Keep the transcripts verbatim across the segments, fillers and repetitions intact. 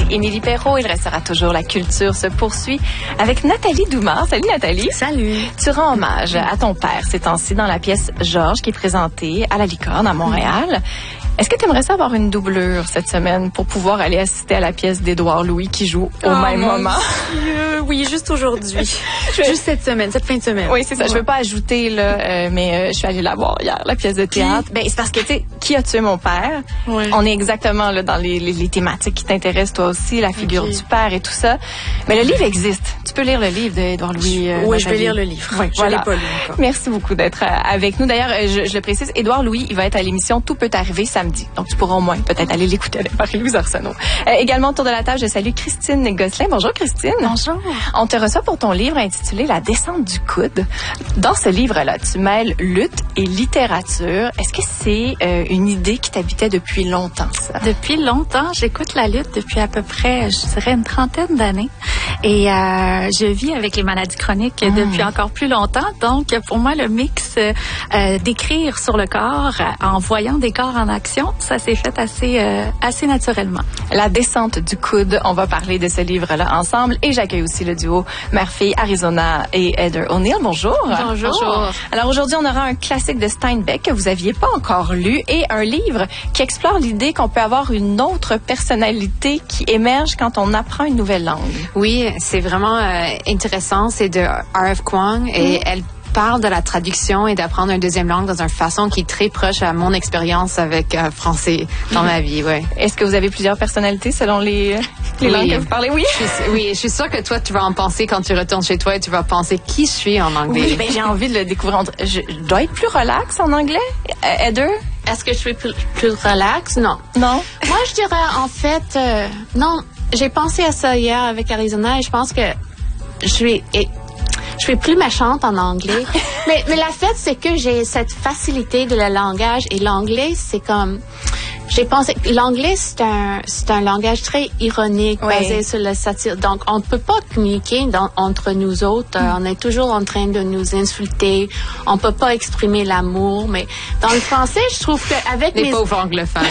Émilie Perrault. Il restera toujours La culture se poursuit avec Nathalie Doumard. Salut Nathalie. Salut. Tu rends hommage à ton père ces temps-ci dans la pièce Georges qui est présentée à la Licorne à Montréal. Est-ce que tu aimerais ça avoir une doublure cette semaine pour pouvoir aller assister à la pièce d'Édouard Louis qui joue au oh, même moment? Dieu. Oui, juste aujourd'hui. je... Juste cette semaine, cette fin de semaine. Oui, c'est ça. Ouais. Je veux pas ajouter, là, euh, mais euh, je suis allée la voir hier, la pièce de théâtre. Puis... Ben, c'est parce que, tu sais, Qui a tué mon père? Ouais. On est exactement là dans les, les, les thématiques qui t'intéressent, toi aussi, la figure okay. du père et tout ça. Mais le livre existe. Tu peux lire le livre d'Édouard Louis. Euh, oui, je vais lire le livre. Oui, je voilà. l'ai pas lu encore. Merci beaucoup d'être avec nous. D'ailleurs, je, je le précise, Édouard Louis, il va être à l'émission Tout peut arriver samedi. Donc, tu pourras au moins peut-être aller l'écouter avec Marie-Louise Arsenault. Euh, également, autour de la table, je salue Christine Gosselin. Bonjour, Christine. Bonjour. On te reçoit pour ton livre intitulé La descente du coude. Dans ce livre-là, tu mêles lutte et littérature. Est-ce que c'est euh, une idée qui t'habitait depuis longtemps, ça? Depuis longtemps. J'écoute la lutte depuis à peu près, je dirais, une trentaine d'années. Et euh, je vis avec les maladies chroniques mmh. depuis encore plus longtemps. Donc, pour moi, le mix euh, d'écrire sur le corps euh, en voyant des corps en action, ça s'est fait assez, euh, assez naturellement. La descente du coude, on va parler de ce livre-là ensemble. Et j'accueille aussi le duo mère-fille Arizona et Heather O'Neill. Bonjour. Bonjour. Bonjour. Alors aujourd'hui, on aura un classique de Steinbeck que vous aviez pas encore lu et un livre qui explore l'idée qu'on peut avoir une autre personnalité qui émerge quand on apprend une nouvelle langue. Oui, c'est vraiment euh, intéressant. C'est de R F Kuang et mm. elle parle de la traduction et d'apprendre une deuxième langue dans une façon qui est très proche à mon expérience avec euh, français dans ma vie. Ouais. Est-ce que vous avez plusieurs personnalités selon les, les oui. langues que vous parlez? Oui. Je suis, oui, je suis sûre que toi, tu vas en penser quand tu retournes chez toi et tu vas penser qui je suis en anglais. Oui, ben, j'ai envie de le découvrir. Je, je dois être plus relax en anglais, Heather? Est-ce que je suis plus, plus relax? Non. Non? Moi, je dirais, en fait, euh, non, j'ai pensé à ça hier avec Arizona et je pense que je suis... Et, je suis plus méchante en anglais. mais, mais la fait, c'est que j'ai cette facilité de le langage et l'anglais, c'est comme... J'ai pensé... L'anglais, c'est un, c'est un langage très ironique, oui. basé sur la satire. Donc, on ne peut pas communiquer dans, entre nous autres. Mm. Euh, on est toujours en train de nous insulter. On ne peut pas exprimer l'amour. Mais dans le français, je trouve qu'avec les mes... pauvres anglophones.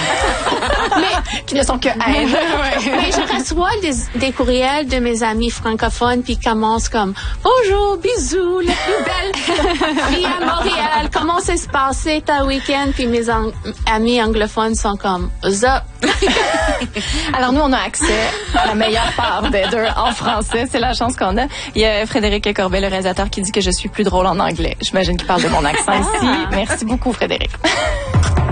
mais, qui ne sont que haine. mais je reçois des, des courriels de mes amis francophones puis ils commencent comme « Bonjour, bisous, la plus belle fille à Montréal. Comment ça se passait ta week-end? » Puis mes ang- amis anglophones sont comme ça. Alors nous, on a accès à la meilleure part d'Heather en français. C'est la chance qu'on a. Il y a Frédéric Corbet, le réalisateur, qui dit que je suis plus drôle en anglais. J'imagine qu'il parle de mon accent ici. Merci beaucoup, Frédéric.